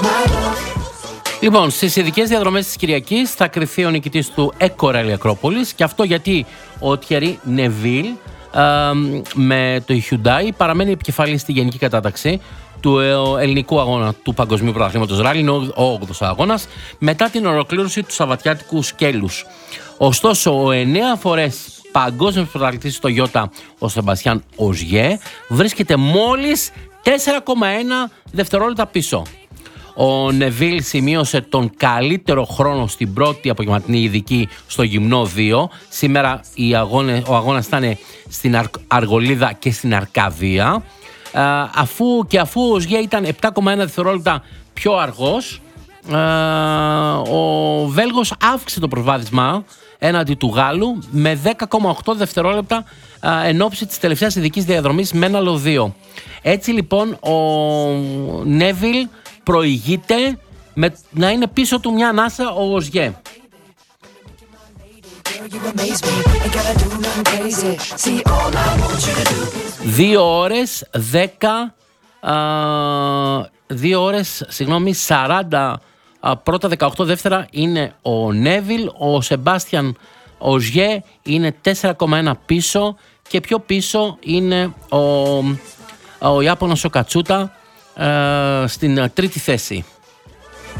Λοιπόν, στις ειδικές διαδρομές της Κυριακής θα κριθεί ο νικητής του Eco Rally Ακρόπολης, και αυτό γιατί ο Thierry Neuville με το Hyundai παραμένει επικεφαλής στη γενική κατάταξη του ελληνικού αγώνα του Παγκοσμίου Πρωταθλήματος Ράλι. Είναι ο 8ος αγώνας μετά την ολοκλήρωση του Σαββατιάτικου σκέλους. Ωστόσο, ο 9 φορές παγκόσμιος πρωταθλητής στο Ιώτα, ο Σεμπαστιάν Οζιέ, βρίσκεται μόλις 4,1 δευτερόλεπτα πίσω. Ο Νεβίλ σημείωσε τον καλύτερο χρόνο στην πρώτη απογευματινή ειδική στο γυμνό 2. Σήμερα ο αγώνας ήταν στην Αργολίδα και στην Αρκαδία. Αφού ο Οζιέ ήταν 7,1 δευτερόλεπτα πιο αργός, ο Βέλγος αύξησε το προβάδισμα έναντι του Γάλλου με 10,8 δευτερόλεπτα εν ώψη της τελευταίας ειδικής διαδρομής με ένα άλλο 2. Έτσι λοιπόν ο Νέβιλ προηγείται με να είναι πίσω του μια ανάσα ο Οζιέ. 2 ώρες 40 πρώτα 18 δεύτερα είναι ο Νέβιλ. Ο Σεμπάστιαν Οζιέ είναι 4,1 πίσω, και πιο πίσω είναι ο Ιάπωνας ο Κατσούτα στην τρίτη θέση.